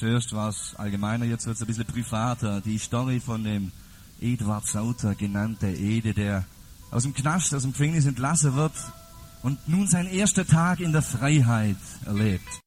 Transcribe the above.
Zuerst war es allgemeiner, jetzt wird es ein bisschen privater. Die Story von dem Eduard Sauter, genannt der Ede, der aus dem Knast, aus dem Gefängnis entlassen wird und nun seinen ersten Tag in der Freiheit erlebt.